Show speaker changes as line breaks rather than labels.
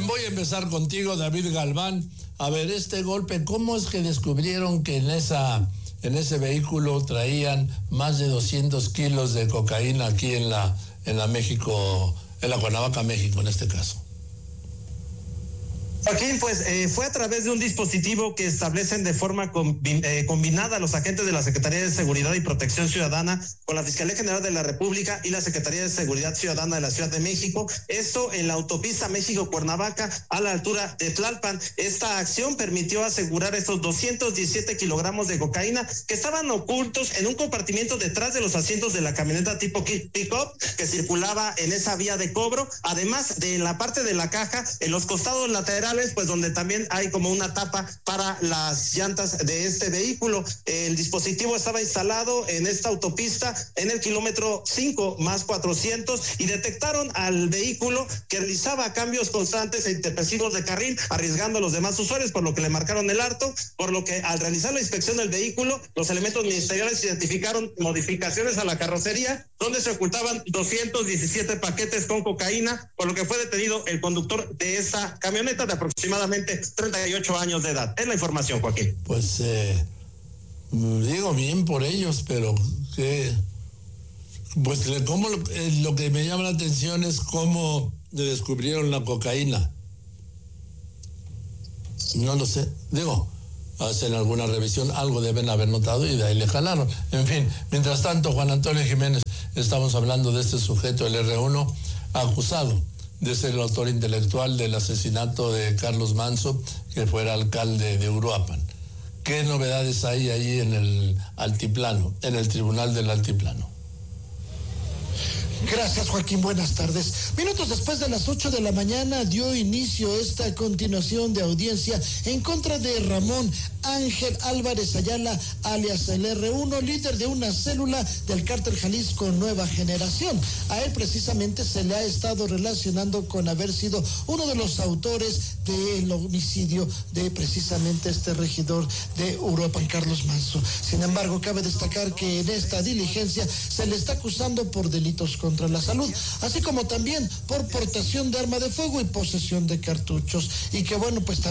voy a empezar contigo, David Galván. A ver, este golpe, ¿cómo es que descubrieron que en ese vehículo traían más de 200 kilos de cocaína aquí en la México, en la Cuernavaca, México, en este caso?
Joaquín, pues fue a través de un dispositivo que establecen de forma combinada los agentes de la Secretaría de Seguridad y Protección Ciudadana con la Fiscalía General de la República y la Secretaría de Seguridad Ciudadana de la Ciudad de México. Esto en la autopista México-Cuernavaca a la altura de Tlalpan. Esta acción permitió asegurar estos 217 kilogramos de cocaína que estaban ocultos en un compartimiento detrás de los asientos de la camioneta tipo pick-up que circulaba en esa vía de cobro, además de la parte de la caja, en los costados laterales, pues donde también hay como una tapa para las llantas de este vehículo. El dispositivo estaba instalado en esta autopista en el kilómetro 5+400 y detectaron al vehículo que realizaba cambios constantes e intempestivos de carril, arriesgando a los demás usuarios, por lo que le marcaron el alto, por lo que al realizar la inspección del vehículo, los elementos ministeriales identificaron modificaciones a la carrocería, donde se ocultaban 217 paquetes con cocaína, por lo que fue detenido el conductor de esa camioneta de aproximadamente 38 años de edad. Es la información, Joaquín.
Pues digo bien por ellos, pero que pues cómo lo que me llama la atención es cómo descubrieron la cocaína. No lo sé, digo, hacen alguna revisión, algo deben haber notado y de ahí le jalaron. En fin, mientras tanto, Juan Antonio Jiménez, estamos hablando de este sujeto, el R1, acusado de ser el autor intelectual del asesinato de Carlos Manso, que fuera alcalde de Uruapan. ¿Qué novedades hay ahí en el altiplano, en el Tribunal del Altiplano?
Gracias, Joaquín, buenas tardes. Minutos después de las 8 de la mañana dio inicio esta continuación de audiencia en contra de Ramón Ángel Álvarez Ayala, alias el R1, líder de una célula del cártel Jalisco Nueva Generación. A él precisamente se le ha estado relacionando con haber sido uno de los autores del homicidio de precisamente este regidor de Uruapan, Carlos Manso. Sin embargo, cabe destacar que en esta diligencia se le está acusando por delitos contra la salud, así como también por portación de arma de fuego y posesión de cartuchos. Y que bueno, pues